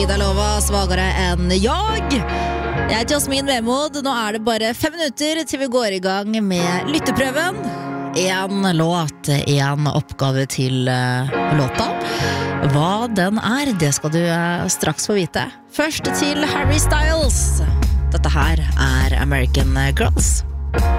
Ida Lova, svagere enn jag. Jeg heter Jasmin Vemod. Nå det bare 5 minutter til vi går i gang med lytteprøven. En låt, en oppgave til låta. Hva den det skal du straks få vite. Først til Harry Styles. Dette her American Girls.